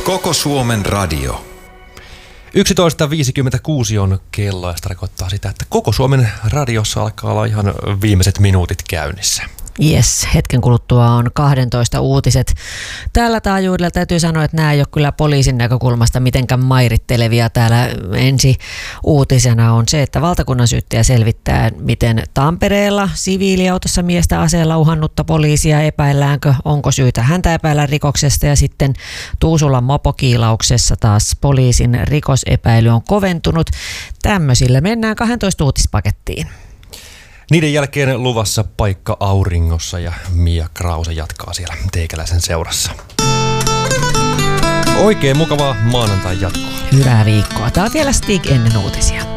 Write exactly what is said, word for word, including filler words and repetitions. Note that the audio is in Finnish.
Koko Suomen radio. yksitoista viisikymmentäkuusi on kello ja se tarkoittaa sitä, että Koko Suomen radiossa alkaa olla ihan viimeiset minuutit käynnissä. Jes, hetken kuluttua on kahdentoista uutiset. Tällä taajuudella täytyy sanoa, että nämä ei ole kyllä poliisin näkökulmasta mitenkään mairittelevia. Täällä ensi uutisena on se, että valtakunnansyyttäjä selvittää, miten Tampereella siviiliautossa miestä aseella uhannutta poliisia epäilläänkö, onko syytä häntä epäillä rikoksesta, ja sitten Tuusulan mopokiilauksessa taas poliisin rikosepäily on koventunut. Tämmöisillä mennään kahdentoista uutispakettiin. Niiden jälkeen luvassa Paikka auringossa ja Mia Krause jatkaa siellä teikäläisen seurassa. Oikein mukavaa maanantai jatkoa. Hyvää viikkoa. Tää on vielä Stig ennen uutisia.